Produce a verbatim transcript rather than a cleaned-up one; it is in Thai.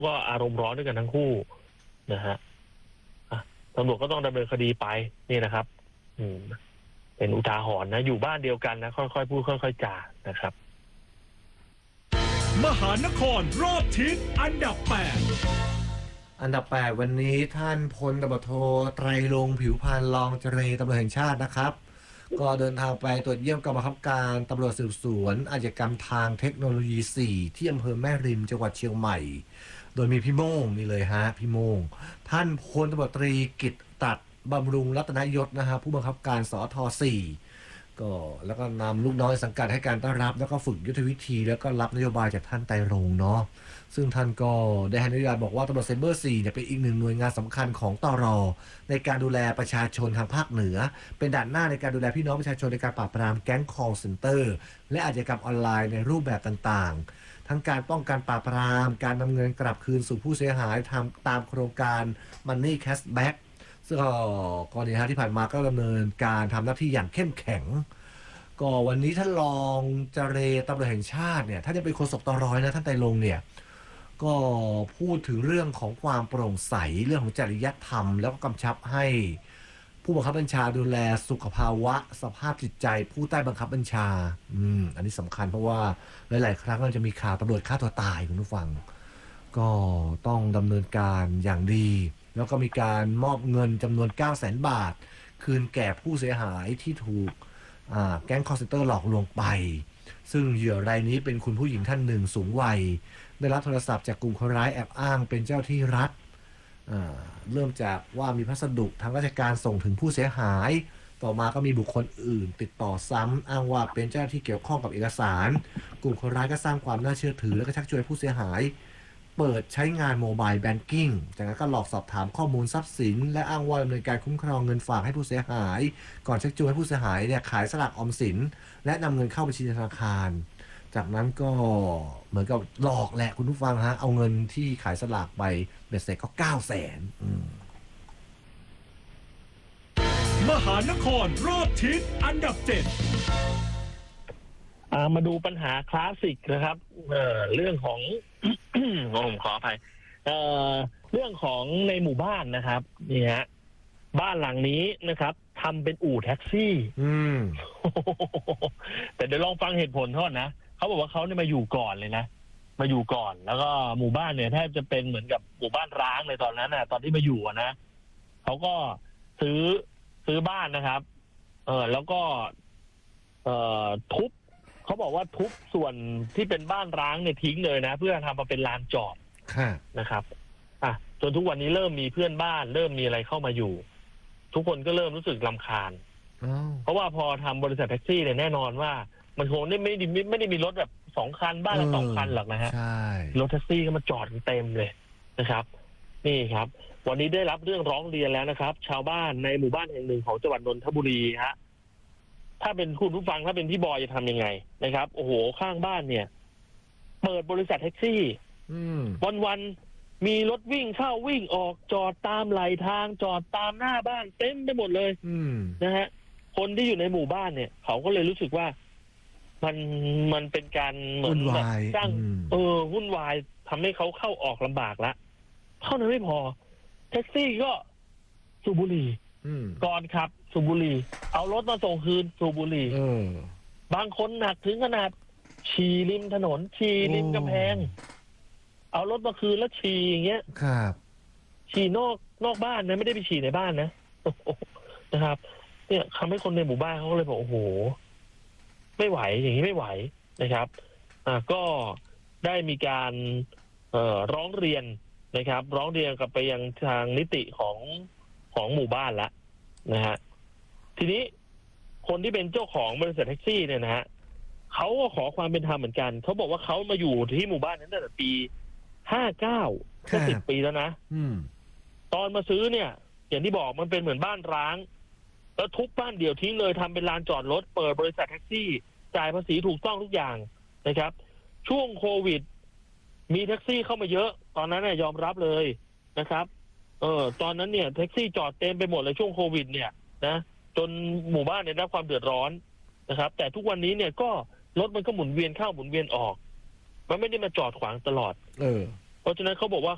ก็อารมณ์ร้อนด้วยกันทั้งคู่นะฮะตำรวจก็ต้องดำเนินคดีไปนี่นะครับอืมเป็นอุทาหรณ์นะอยู่บ้านเดียวกันนะค่อยๆพูดค่อยๆจานะครับมหานครรอบทิศอันดับแปดอันดับแปดวันนี้ท่านพลตำรวจโทไตรรงค์ผิวพรรณรองเจรตำรวจแห่งชาตินะครับก็เดินทางไปตรวจเยี่ยมกองบังคับการตำรวจสืบสวนอาชญากรรมทางเทคโนโลยีสี่ที่อำเภอแม่ริมจังหวัดเชียงใหม่โดยมีพี่โม่งนี่เลยฮะพี่โม่งท่านพลตำรวจตรีกิตติตัดบำรุงรัตนยศนะฮะผู้บังคับการสทสี่ก็แล้วก็นำลูกน้องสังกัดให้การต้อนรับแล้วก็ฝึกยุทธวิธีแล้วก็รับนโยบายจากท่านไตรรงค์เนาะซึ่งท่านก็ได้ให้นโยบายบอกว่าตำรวจไซเบอร์สี่เนี่ยเป็นอีกหนึ่งหน่วยงานสำคัญของตร.ในการดูแลประชาชนทางภาคเหนือเป็นด่านหน้าในการดูแลพี่น้องประชาชนในการปราบปรามแก๊ง call center และอาชญากรรมออนไลน์ในรูปแบบต่างๆทั้งการป้องกันปราบปรามการนำเงินกลับคืนสู่ผู้เสียหายทำตามโครงการ Money Cashback ซึ่งกรณีที่ผ่านมาก็ดำเนินการทำหน้าที่อย่างเข้มแข็งก็วันนี้ท่านรองเจรตำรวจแห่งชาติเนี่ยท่านจะเป็นโฆษกตร.นะท่านไตรรงค์เนี่ยก็พูดถึงเรื่องของความโปร่งใสเรื่องของจริยธรรมแล้วก็กำชับให้ผู้บังคับบัญชาดูแลสุขภาวะสภาพจิตใจผู้ใต้บังคับบัญชาอืมอันนี้สำคัญเพราะว่าหลายๆครั้งเราจะมีข่าวตำรวจฆ่าตัวตายคุณผู้ฟังก็ต้องดำเนินการอย่างดีแล้วก็มีการมอบเงินจำนวน เก้าแสน บาทคืนแก่ผู้เสียหายที่ถูกแก๊ง call center หลอกลวงไปซึ่งเหยื่อรายนี้เป็นคุณผู้หญิงท่านหนึ่งสูงวัยได้รับโทรศัพท์จากกลุ่มคนร้ายแอบอ้างเป็นเจ้าที่รัฐเริ่มจากว่ามีพัสดุทางราชการส่งถึงผู้เสียหายต่อมาก็มีบุคคลอื่นติดต่อซ้ำอ้างว่าเป็นเจ้าที่เกี่ยวข้องกับเอกสารกลุ่มคนร้ายก็สร้างความน่าเชื่อถือและก็ชักชวนผู้เสียหายเปิดใช้งานโมบายแบงกิ้งจากนั้นก็หลอกสอบถามข้อมูลทรัพย์สินและอ้างว่าดำเนินการคุ้มครองเงินฝากให้ผู้เสียหายก่อนชักชวนให้ผู้เสียหายเนี่ยขายสลากออมสินและนำเงินเข้าบัญชีธนาคารจากนั้นก็เหมือนกับหลอกแหละคุณผู้ฟังฮะเอาเงินที่ขายสลากไปเบ็ดเสร็จก็เก้าแสนมหานครรอบทิศอันดับเจ็ดมาดูปัญหาคลาสสิกนะครับเอ่อเรื่องของ ผมขออภัยเอ่อเรื่องของในหมู่บ้านนะครับนี่ฮะบ้านหลังนี้นะครับทำเป็นอู่แท็กซี่อืมแต่เดี๋ยวลองฟังเหตุผลเขานะเขาบอกว่าเขาเนี่ยมาอยู่ก่อนเลยนะมาอยู่ก่อนแล้วก็หมู่บ้านเนี่ยแทบจะเป็นเหมือนกับหมู่บ้านร้างเลยตอนนั้นนะตอนที่มาอยู่นะเขาก็ซื้อซื้อบ้านนะครับ เออแล้วก็ เอ่อทุบเขาบอกว่าทุบส่วนที่เป็นบ้านร้างเนี่ยทิ้งเลยนะเพื่อทำมาเป็นลานจอดนะครับอ่ะจนทุกวันนี้เริ่มมีเพื่อนบ้านเริ่มมีอะไรเข้ามาอยู่ทุกคนก็เริ่มรู้สึกรำคาญเพราะว่าพอทำบริษัทแท็กซี่เนี่ยแน่นอนว่ามันคงไม่ไม่ได้ไม่ได้มีรถแบบสองคันบ้านละสองคันหรอกนะฮะรถแท็กซี่ก็มาจอดกันเต็มเลยนะครับนี่ครับวันนี้ได้รับเรื่องร้องเรียนแล้วนะครับชาวบ้านในหมู่บ้านแห่งหนึ่งของจังหวัดนนทบุรีฮะถ้าเป็นคุณผู้ฟังถ้าเป็นพี่บอยจะทำยังไงนะครับโอ้โหข้างบ้านเนี่ยเปิดบริษัทแท็กซี่วันวันมีรถวิ่งเข้าวิ่งออกจอดตามไหลทางจอดตามหน้าบ้านเต็มไปหมดเลยนะฮะคนที่อยู่ในหมู่บ้านเนี่ยเขาก็เลยรู้สึกว่ามันมันเป็นการเหมือนแบบสร้างเออวุ่นวายทำให้เขาเข้าออกลำบากละเท่านั้นไม่พอแท็กซี่ก็สูบบุหรี่ก่อนขับสูบบุหรี่เอารถมาส่งคืนสูบบุหรี่บางคนหนักถึงขนาดฉี่ริมถนนฉี่ริมกำแพงเอารถมาคืนแล้วฉี่อย่างเงี้ยครับฉี่นอกนอกบ้านนะไม่ได้ไปฉี่ในบ้านนะนะครับเนี่ยทำให้คนในหมู่บ้านเขาเลยบอกโอ้โหไม่ไหวอย่างนี้ไม่ไหวนะครับอ่าก็ได้มีการเอ่อร้องเรียนนะครับร้องเรียนกับไปยังทางนิติของของหมู่บ้านละนะฮะทีนี้คนที่เป็นเจ้าของบริษัทแท็กซี่เนี่ยนะฮะเขาก็ขอความเป็นธรรมเหมือนกันเขาบอกว่าเขามาอยู่ที่หมู่บ้านนั้นตั้งแต่ปีห้าเก้าก็สิบปีแล้วนะตอนมาซื้อเนี่ยอย่างที่บอกมันเป็นเหมือนบ้านร้างแล้วทุบบ้านเดี่ยวทิ้งเลยทำเป็นลานจอดรถเปิดบริษัทแท็กซี่จ่ายภาษีถูกต้องทุกอย่างนะครับช่วงโควิดมีแท็กซี่เข้ามาเยอะตอนนั้นเนี่ยยอมรับเลยนะครับเออตอนนั้นเนี่ยแท็กซี่จอดเต็มไปหมดเลยช่วงโควิดเนี่ยนะจนหมู่บ้านเนี่ยได้รับความเดือดร้อนนะครับแต่ทุกวันนี้เนี่ยก็รถมันก็หมุนเวียนเข้าหมุนเวียนออกมันไม่ได้มาจอดขวางตลอดเออเพราะฉะนั้นเขาบอกว่า